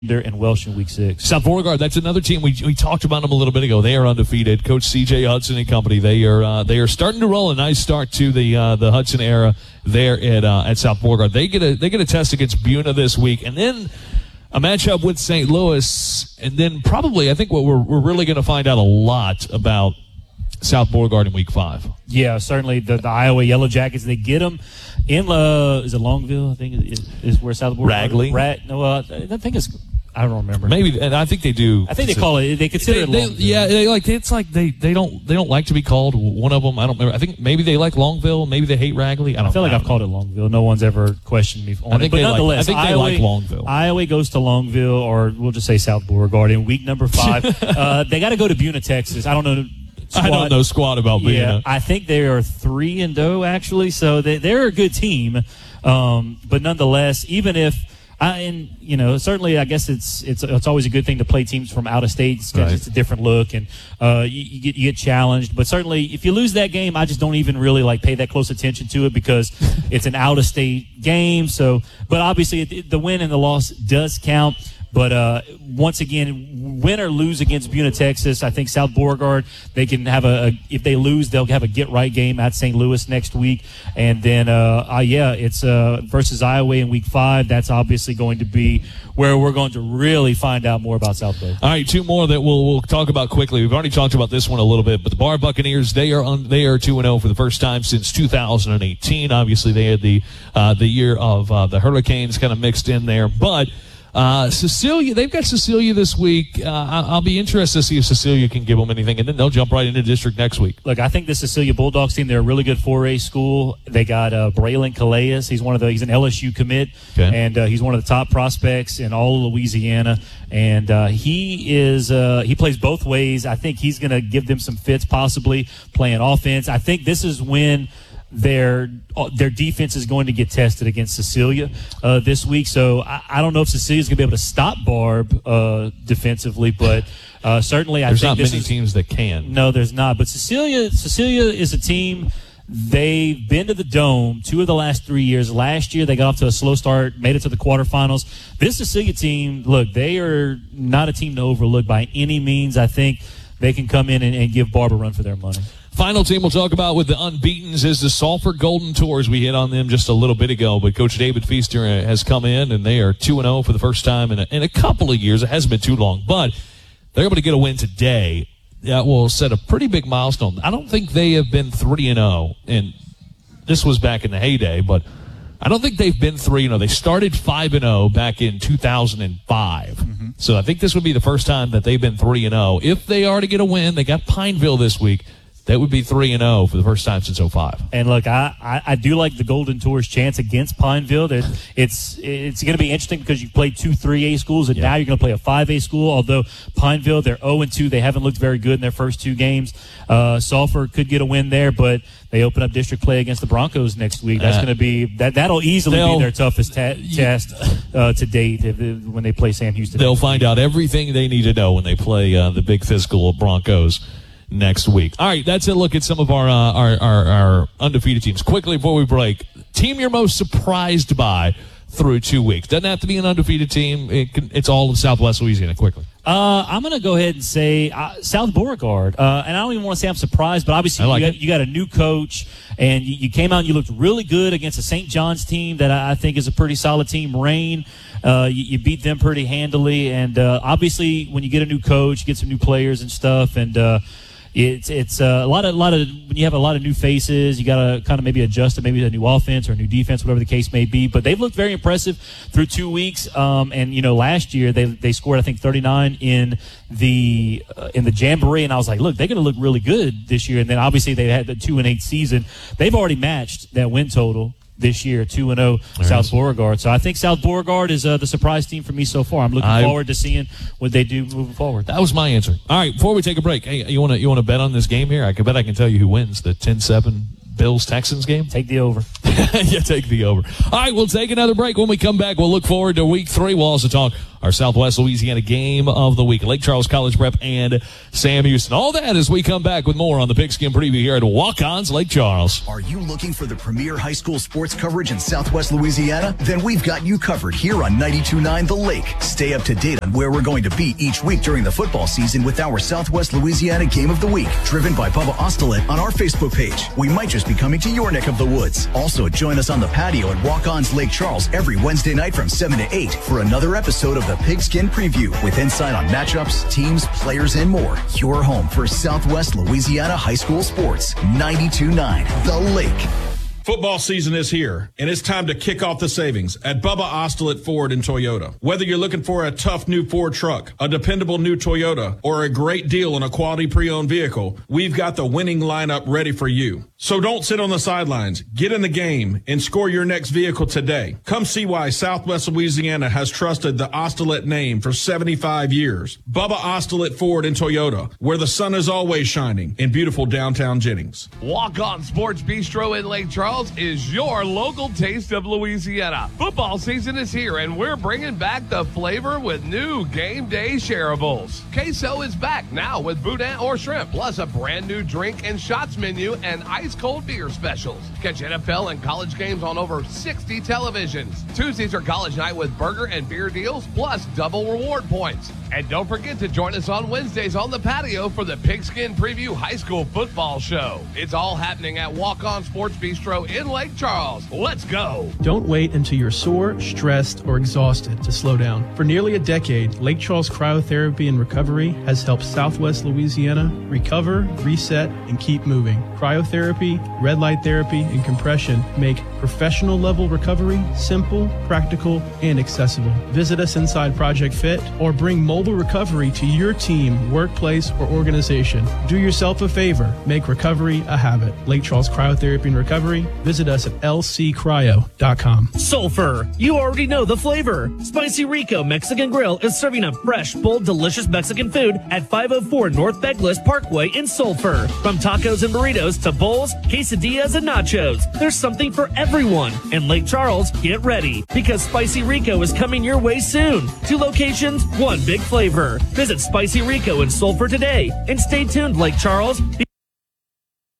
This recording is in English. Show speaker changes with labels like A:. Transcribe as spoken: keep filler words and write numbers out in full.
A: and Welsh in week six.
B: South Beauregard, that's another team. We we talked about them a little bit ago. They are undefeated. Coach C J Hudson and company, they are uh, they are starting to roll. A nice start to the uh, the Hudson era there at uh, at South Beauregard. They get a they get a test against Buna this week, and then a matchup with Saint Louis, and then probably I think what we're we're really going to find out a lot about South Beauregard in week five.
A: Yeah, certainly the, the Iowa Yellow Jackets. They get them in uh, is it Longville? I think is, is where South Beauregard.
B: Ragley.
A: Rat, no, uh, I think it's. I don't remember.
B: Maybe, and I think they do.
A: I think they call it. They consider
B: they,
A: it.
B: They, yeah, they like it's like they, they don't they don't like to be called one of them. I don't remember. I think maybe they like Longville. Maybe they hate Ragley. I don't.
A: I feel like
B: I
A: I've
B: know.
A: called it Longville. No one's ever questioned me on
B: I think
A: it. But
B: they
A: nonetheless,
B: like, I think they
A: Iowa,
B: like Longville.
A: Iowa goes to Longville, or we'll just say South Beauregard in week number five. uh, they got to go to Buna, Texas. I don't know. Squad.
B: I don't know squat about Buna.
A: Yeah, I think they are three and zero actually. So they they're a good team. Um, but nonetheless, even if. I, and you know, certainly, I guess it's it's it's always a good thing to play teams from out of state because
B: right.
A: it's a different look, and uh, you, you get you get challenged. But certainly, if you lose that game, I just don't even really like pay that close attention to it because it's an out of state game. So, but obviously, it, the win and the loss does count. But uh, once again, win or lose against Buna, Texas, I think South Beauregard, they can have a, a if they lose, they'll have a get-right game at Saint Louis next week. And then, uh, uh, yeah, it's uh, versus Iowa in week five. That's obviously going to be where we're going to really find out more about South Beauregard.
B: All right, two more that we'll we'll talk about quickly. We've already talked about this one a little bit, but the Bar Buccaneers, they are on, they are two and zero for the first time since two thousand eighteen. Obviously, they had the uh, the year of uh, the Hurricanes kind of mixed in there, but. Uh, Cecilia, they've got Cecilia this week. Uh, I'll be interested to see if Cecilia can give them anything, and then they'll jump right into district next week.
A: Look, I think the Cecilia Bulldogs team, they're a really good four A school. They got uh, Braylon Calais. He's one of the, he's an L S U commit,
B: okay.
A: and uh, he's one of the top prospects in all of Louisiana. And uh, he is, uh, he plays both ways. I think he's going to give them some fits, possibly playing offense. I think this is when their their defense is going to get tested against Cecilia uh, this week. So I, I don't know if Cecilia's going to be able to stop Barb uh, defensively, but uh, certainly I
B: there's
A: think
B: not
A: this
B: many
A: is,
B: teams that can.
A: No, there's not. But Cecilia Cecilia is a team. They've been to the Dome two of the last three years. Last year, they got off to a slow start, made it to the quarterfinals. This Cecilia team, look, they are not a team to overlook by any means. I think they can come in and, and give Barb a run for their money.
B: Final team we'll talk about with the unbeatens is the Sulphur Golden Tours. We hit on them just a little bit ago, but Coach David Feaster has come in, and they are two and oh for the first time in a, in a couple of years. It hasn't been too long, but they're able to get a win today. That will set a pretty big milestone. I don't think they have been three and oh, and this was back in the heyday, but I don't think they've been three and oh. They started five and oh back in two thousand five. Mm-hmm. So I think this would be the first time that they've been three and oh. If they are to get a win, they got Pineville this week. That would be three and oh for the first time since oh five.
A: And look, I, I, I do like the Golden Tour's chance against Pineville. There, it's it's going to be interesting because you played two three A schools, and yeah. now you're going to play a five A school. Although Pineville, they're oh and two. They haven't looked very good in their first two games. Uh, Sulphur could get a win there, but they open up district play against the Broncos next week. That's uh, going to be that. That'll easily be their toughest ta- test uh, to date if, if, when they play Sam Houston.
B: They'll find out everything they need to know when they play uh, the big physical Broncos next week. All right, that's a look at some of our, uh, our our our undefeated teams. Quickly before we break, team you're most surprised by through two weeks. Doesn't have to be an undefeated team. It can, it's all in Southwest Louisiana. Quickly.
A: Uh, I'm going to go ahead and say uh, South Beauregard. Uh, and I don't even want to say I'm surprised, but obviously
B: like
A: you, got, you got a new coach, and you, you came out and you looked really good against a Saint John's team that I, I think is a pretty solid team. Rain, uh, you, you beat them pretty handily. And uh, obviously when you get a new coach, you get some new players and stuff, and uh, It's it's uh, a lot of a lot of when you have a lot of new faces, you got to kind of maybe adjust to maybe a new offense or a new defense, whatever the case may be. But they've looked very impressive through two weeks. Um, and you know, last year they they scored I think thirty-nine in the uh, in the Jamboree, and I was like, look, they're going to look really good this year. And then obviously they had the two and eight season. They've already matched that win total this year, two and oh South Beauregard. So I think South Beauregard is uh, the surprise team for me so far. I'm looking I, forward to seeing what they do moving forward.
B: That was my answer. All right, before we take a break, hey, you want to you want to bet on this game here? I can bet I can tell you who wins the ten seven Bills-Texans game.
A: Take the over.
B: Yeah, take the over. All right, we'll take another break. When we come back, we'll look forward to week three. We'll also talk our Southwest Louisiana game of the week. Lake Charles College Prep and Sam Houston. All that as we come back with more on the Pigskin Preview here at Walk-Ons Lake Charles.
C: Are you looking for the premier high school sports coverage in Southwest Louisiana? Then we've got you covered here on ninety-two point nine The Lake. Stay up to date on where we're going to be each week during the football season with our Southwest Louisiana Game of the Week, driven by Bubba Ostelet on our Facebook page. We might just be coming to your neck of the woods. Also, join us on the patio at Walk-Ons Lake Charles every Wednesday night from seven to eight for another episode of the Pigskin Preview with insight on matchups, teams, players, and more. Your home for Southwest Louisiana high school sports. ninety-two point nine The Lake.
D: Football season is here, and it's time to kick off the savings at Bubba Ostelet Ford and Toyota. Whether you're looking for a tough new Ford truck, a dependable new Toyota, or a great deal on a quality pre-owned vehicle, we've got the winning lineup ready for you. So don't sit on the sidelines. Get in the game and score your next vehicle today. Come see why Southwest Louisiana has trusted the Ostelet name for seventy-five years. Bubba Ostelet Ford and Toyota, where the sun is always shining in beautiful downtown Jennings.
E: Walk-On Sports Bistro in Lake Charles is your local taste of Louisiana. Football season is here, and we're bringing back the flavor with new game day shareables. Queso is back now with boudin or shrimp, plus a brand new drink and shots menu and ice-cold beer specials. Catch N F L and college games on over sixty televisions. Tuesdays are college night with burger and beer deals, plus double reward points. And don't forget to join us on Wednesdays on the patio for the Pigskin Preview High School Football Show. It's all happening at Walk-On Sports Bistro in Lake Charles. Let's go.
F: Don't wait until you're sore, stressed, or exhausted to slow down. For nearly a decade, Lake Charles Cryotherapy and Recovery has helped Southwest Louisiana recover, reset, and keep moving. Cryotherapy, red light therapy, and compression make professional level recovery simple, practical, and accessible. Visit us inside Project Fit or bring mobile recovery to your team, workplace, or organization. Do yourself a favor. Make recovery a habit. Lake Charles Cryotherapy and Recovery. Visit us at L C cryo dot com.
G: Sulphur. You already know the flavor. Spicy Rico Mexican Grill is serving up fresh, bold, delicious Mexican food at five oh four North Douglas Parkway in Sulphur. From tacos and burritos to bowls, quesadillas, and nachos, there's something for everyone. In Lake Charles, get ready, because Spicy Rico is coming your way soon. Two locations, one big flavor. Visit Spicy Rico in Sulphur today, and stay tuned, Lake Charles.